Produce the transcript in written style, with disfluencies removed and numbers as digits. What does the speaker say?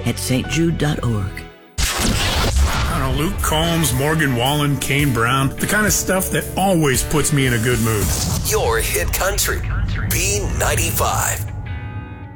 at stjude.org. I don't know, Luke Combs, Morgan Wallen, Kane Brown, the kind of stuff that always puts me in a good mood. Your hit country, B95.